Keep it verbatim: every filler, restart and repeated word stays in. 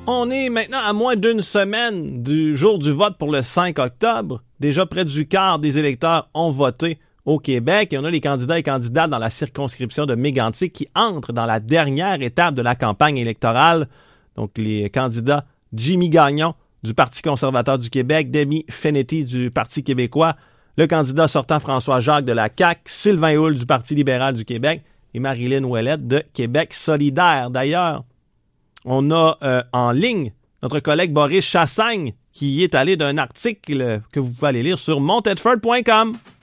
On est maintenant à moins d'une semaine du jour du vote pour le cinq octobre. Déjà près du quart des électeurs ont voté au Québec. Et on a les candidats et candidates dans la circonscription de Mégantic qui entrent dans la dernière étape de la campagne électorale. Donc les candidats Jimmy Gagnon du Parti conservateur du Québec, Demi Fenetti du Parti québécois, le candidat sortant François Jacques de la C A Q, Sylvain Houle du Parti libéral du Québec et Marilyn Ouellette de Québec solidaire. D'ailleurs, on a euh, en ligne notre collègue Boris Chassagne qui est allé d'un article que vous pouvez aller lire sur montedford point com.